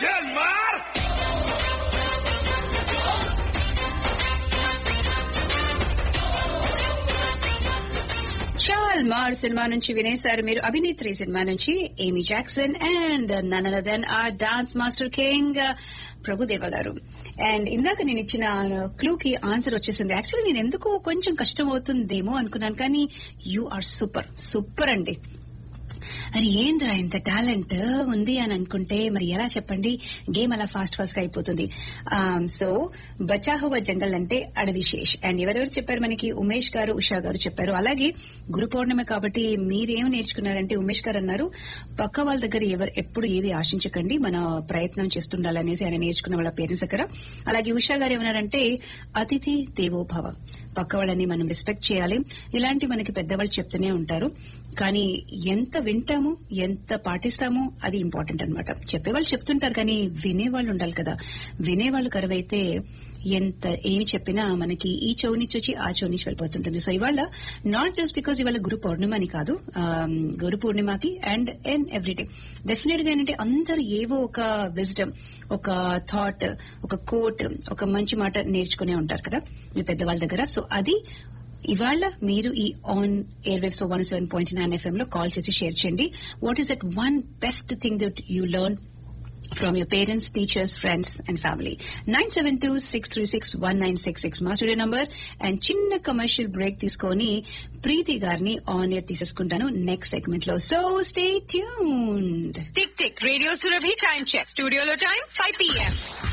चल मार. చాల్ మార్ సినిమా నుంచి వినేశారు మీరు. అభినేత్రి సినిమా నుంచి ఏమీ Jackson and none other then are dance master king Prabhudeva గారు. అండ్ ఇందాక నేను ఇచ్చిన క్లూ కి ఆన్సర్ వచ్చేసింది. యాక్చువల్లీ నేను ఎందుకో కొంచెం కష్టం అవుతుందేమో అనుకున్నాను, కానీ యూ ఆర్ సూపర్ సూపర్ అండి. అది ఏంద్రా ఇంత టాలెంట్ ఉంది అని అనుకుంటే మరి ఎలా చెప్పండి, గేమ్ అలా ఫాస్ట్ గా అయిపోతుంది. సో బచాహువ జంగల్ అంటే అడవిశేష్. అండ్ ఎవరెవరు చెప్పారు మనకి, ఉమేష్ గారు, ఉషా గారు చెప్పారు. అలాగే గురు పౌర్ణమి కాబట్టి మీరేం నేర్చుకున్నారంటే, ఉమేష్ గారు అన్నారు పక్క వాళ్ళ దగ్గర ఎవరు ఎప్పుడు ఏది ఆశించకండి, మన ప్రయత్నం చేస్తుండాలనేసి ఆయన నేర్చుకున్న వాళ్ళ పేరెంట్స్ దగ్గర. అలాగే ఉషా గారు ఏమన్నారంటే అతిథి దేవోభవ, పక్క వాళ్ళని మనం రెస్పెక్ట్ చేయాలి. ఇలాంటి మనకి పెద్దవాళ్ళు చెప్తూనే ఉంటారు, కానీ ఎంత వింటాము ఎంత పాటిస్తామో అది ఇంపార్టెంట్ అనమాట. చెప్పేవాళ్ళు చెప్తుంటారు కానీ వినేవాళ్ళు ఉండాలి కదా. వినేవాళ్ళు కరువైతే ఎంత ఏమి చెప్పినా మనకి ఈ చెవు నుంచి వచ్చి ఆ చెవు నుంచి వెళ్ళిపోతుంటుంది. సో ఇవాళ నాట్ జస్ట్ బికాజ్ ఇవాళ గురు పౌర్ణిమ అని కాదు, గురు పూర్ణిమకి అండ్ ఎవ్రీడే డెఫినెట్ గా ఏంటంటే అందరూ ఏవో ఒక విజ్డమ్, ఒక థాట్, ఒక కోట్, ఒక మంచి మాట నేర్చుకునే ఉంటారు కదా మీ పెద్దవాళ్ళ దగ్గర. సో అది ఇవాళ మీరు ఈ ఆన్ ఎయిర్ వేవ్స్ 107.9 FM లో కాల్ చేసి షేర్ చేయండి. What is that one best thing that you learn from your parents, teachers, friends and family. 972-636-1966 మా స్టూడియో నంబర్. అండ్ చిన్న కమర్షియల్ బ్రేక్ తీసుకొని ప్రీతి గారిని ఆన్ ఎయిర్ తీసేసుకుంటాను నెక్స్ట్ సెగ్మెంట్ లో. So stay tuned. Tick tick radio Surabhi time check. స్టూడియోలో time 5 PM.